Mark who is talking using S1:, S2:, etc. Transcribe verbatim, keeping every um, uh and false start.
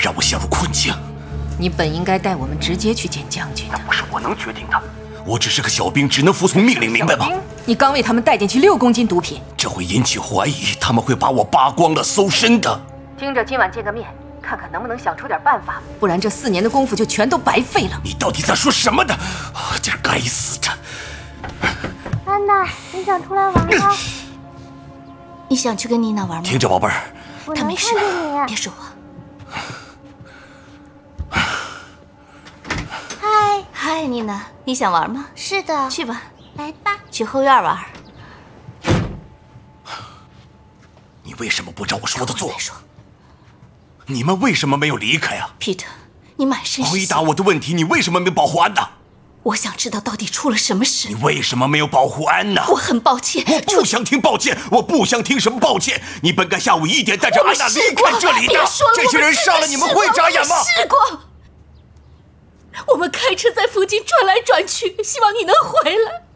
S1: 让我陷入困境。
S2: 你本应该带我们直接去见将军的。
S1: 那不是我能决定的，我只是个小兵，只能服从命令，明白吗？
S2: 你刚为他们带进去六公斤毒品，
S1: 这会引起怀疑，他们会把我扒光了搜身的。
S2: 听着，今晚见个面，看看能不能想出点办法，不然这四年的功夫就全都白费了。
S1: 你到底在说什么呢？啊，这该死的！
S3: 安娜，你想出来玩吗？
S4: 你想去跟妮娜玩吗？
S1: 听着，宝贝儿，
S3: 我能
S4: 她没事，
S3: 看见你。
S4: 别说话。
S3: 嗨，
S4: 嗨，妮娜，你想玩吗？
S3: 是的，
S4: 去吧，
S3: 来吧。
S4: 去后院玩。
S1: 你为什么不照我说的做
S4: 再？说
S1: 你们为什么没有离开啊？
S4: ，Peter，你满身是血。
S1: 回答我的问题，你为什么没保护安娜？
S4: 我想知道到底出了什么事
S1: 你。为什么没有保护安娜？
S4: 我很抱歉，
S1: 我不想听抱歉，我不想听什么抱歉。你本该下午一点带着安娜离开这里的。
S4: 别说了，
S1: 这些人杀了你们会眨眼吗？
S4: 我们试过。我们开车在附近转来转去，希望你能回来。